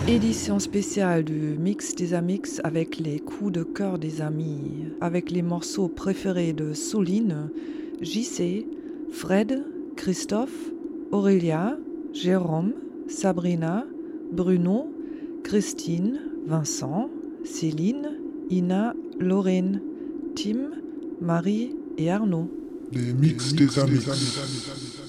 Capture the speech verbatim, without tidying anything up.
Édition spéciale du Mix des Amix avec les coups de cœur des amis, avec les morceaux préférés de Soline, J C, Fred, Christophe, Aurélia, Jérôme, Sabrina, Bruno, Christine, Vincent, Céline, Ina, Lorraine, Tim, Marie et Arnaud. Les mix des amis.